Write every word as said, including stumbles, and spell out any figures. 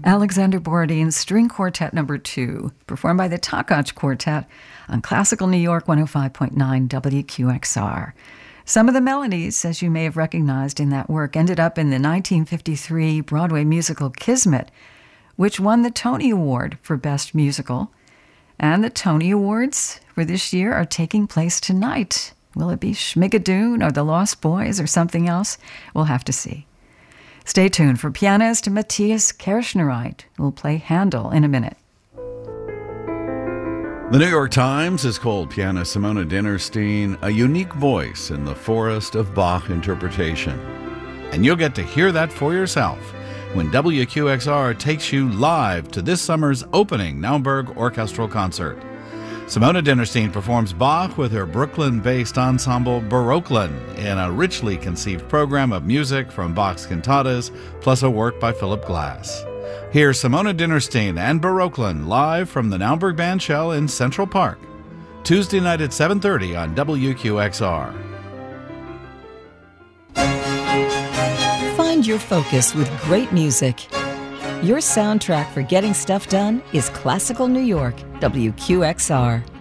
Alexander Borodin's String Quartet Number two, performed by the Takach Quartet on Classical New York one oh five point nine W Q X R. Some of the melodies, as you may have recognized in that work, ended up in the nineteen fifty-three Broadway musical Kismet, which won the Tony Award for Best Musical. And the Tony Awards for this year are taking place tonight. Will it be Schmigadoon or The Lost Boys or something else? We'll have to see. Stay tuned for pianist Matthias Kirschnereit, who will play Handel in a minute. The New York Times has called pianist Simona Dinnerstein a unique voice in the forest of Bach interpretation. And you'll get to hear that for yourself when W Q X R takes you live to this summer's opening Naumburg Orchestral Concert. Simona Dinnerstein performs Bach with her Brooklyn-based ensemble Baroqueland in a richly conceived program of music from Bach's cantatas, plus a work by Philip Glass. Here's Simona Dinnerstein and Baroqueland live from the Naumburg Bandshell in Central Park, Tuesday night at seven thirty on W Q X R. Find your focus with great music. Your soundtrack for getting stuff done is Classical New York, W Q X R.